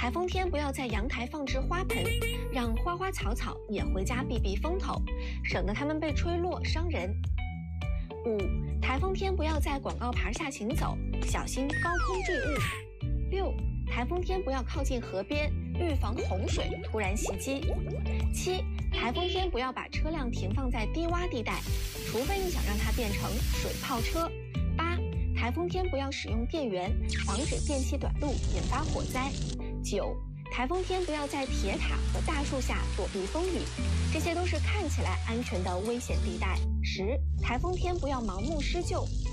台风天不要在阳台放置花盆，让花花草草也回家避避风头，省得它们被吹落伤人。5. 台风天不要在广告牌下行走，小心高空坠物。6. 台风天不要靠近河边，预防洪水突然袭击。7. 台风天不要把车辆停放在低洼地带，除非你想让它变成水炮车。8. 台风天不要使用电源，防止电气短路引发火灾。9. 台风天不要在铁塔和大树下躲避风雨，这些都是看起来安全的危险地带。10. 台风天不要盲目施救，